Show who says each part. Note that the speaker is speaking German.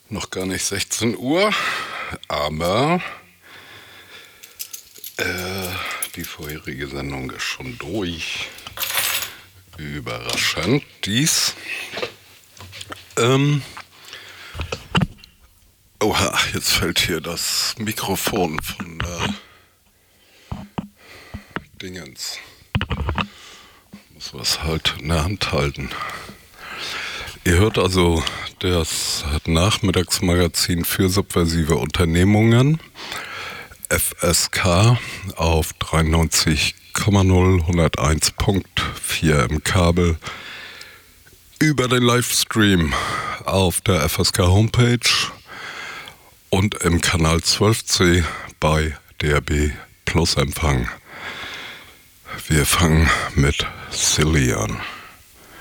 Speaker 1: Noch gar nicht 16 Uhr, aber die vorherige Sendung ist schon durch. Überraschend dies. Oha, jetzt fällt hier das Mikrofon von Dingens. Muss was halt in der Hand halten. Ihr hört also das Nachmittagsmagazin für subversive Unternehmungen, FSK, auf 93,0, 101.4 im Kabel, über den Livestream auf der FSK Homepage und im Kanal 12C bei DRB Plus Empfang. Wir fangen mit Silly an.